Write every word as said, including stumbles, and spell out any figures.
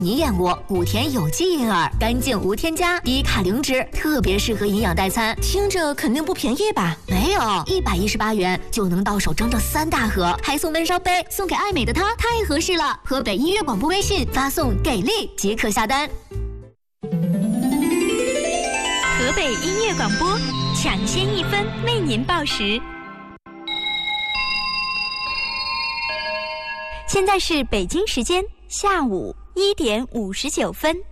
你眼过古田有机银耳，干净无添加，低卡零脂，特别适合营养代餐。 听着肯定不便宜吧？ 没有，一百一十八元就能到手整整三大盒，还送温烧杯，送给爱美的她，太合适了。河北音乐广播微信发送“给力”即可下单。 河北音乐广播，抢先一分为您报时。现在是北京时间下午一点五十九分。